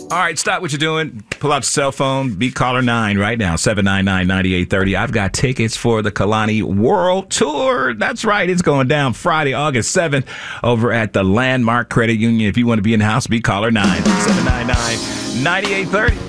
All right, stop what you're doing. Pull out your cell phone. Be caller 9 right now, 799-9830. I've got tickets for the Kalani World Tour. That's right. It's going down Friday, August 7th over at the Landmark Credit Union. If you want to be in the house, be caller 9, 799-9830.